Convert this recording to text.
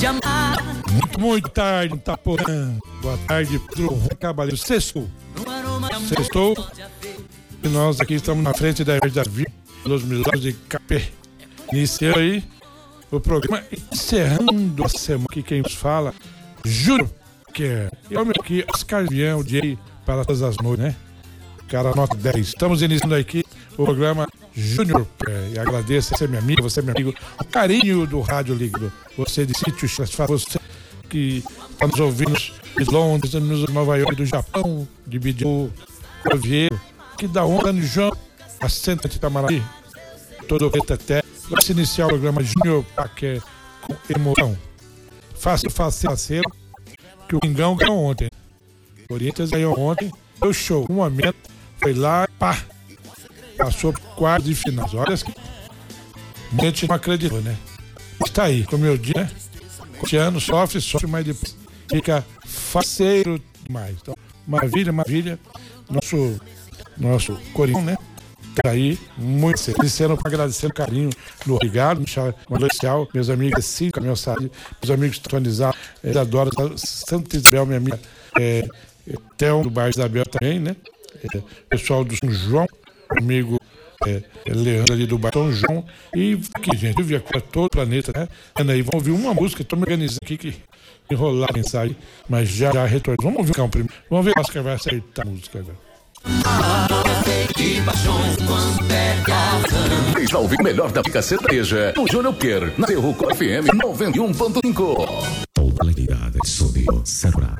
Muito tarde, Itaporã. Boa tarde, Pedro Cabaleiro. Sextou. E nós aqui estamos na frente da Vida dos Milagres de Capé. Iniciando aí o programa, encerrando a semana aqui. Quem nos fala, Júnior, que é o meu aqui, Oscar Vian, o dia para todas as noites, né? Cara, nota 10. Estamos iniciando aqui o programa Júnior. E agradeço a você, minha amiga, você, meu amigo, o carinho do Rádio Líquido. Você de Sítio, você que está nos ouvindo de Londres, de Nova York, do Japão, de Bidiú, Oviedo, que da onda no João, assenta de Itamaraí, todo o Reteté. Vamos iniciar o programa Júnior que é com emoção. Faceiro, que o Mingão ganhou ontem. O Corinthians ganhou ontem, deu show. Um momento, foi lá, pá, passou por quartos de finais. Olha que a gente não acreditou, né? Está aí, como eu disse, né? Cotidiano sofre, mas depois fica faceiro demais. Então, maravilha. Nosso Corinthians, né? Tá aí, muito cedo. Iniciando para agradecer o carinho do Obrigado, uma noite especial, meus amigos Cícero, meu Sade, meus amigos Tonizados, Adora, Santa Isabel, minha amiga, Theo do bairro Isabel também, né? Pessoal do São João, amigo Leandro ali do bairro São João. E aqui, gente, eu vi todo o planeta, né? Aí, vamos ouvir uma música, estou me organizando aqui que enrolar a mensagem, mas já retorno. Vamos ouvir um primeiro. Vamos ver se o Oscar vai acertar a música agora. Está ouvindo o melhor da música sertaneja no Júnior Pier, na Terruco FM 91.5. Toda a entidade sob Sakura.